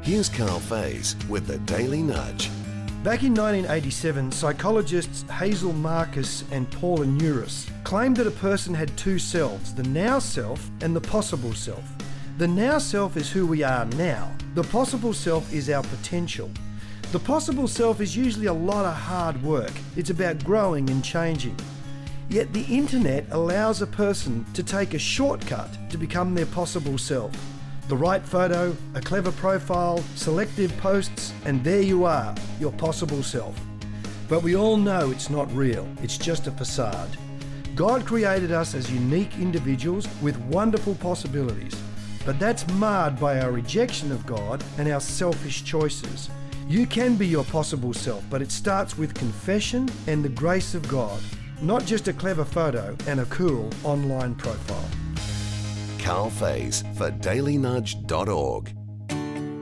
Here's Carl Faze with the Daily Nudge. Back in 1987, psychologists Hazel Marcus and Paula Nuris claimed that a person had two selves, the now self and the possible self. The now self is who we are now. The possible self is our potential. The possible self is usually a lot of hard work. It's about growing and changing. Yet the internet allows a person to take a shortcut to become their possible self. The right photo, a clever profile, selective posts, and there you are, your possible self. But we all know it's not real, it's just a facade. God created us as unique individuals with wonderful possibilities, but that's marred by our rejection of God and our selfish choices. You can be your possible self, but it starts with confession and the grace of God, not just a clever photo and a cool online profile. Carl Faze for dailynudge.org.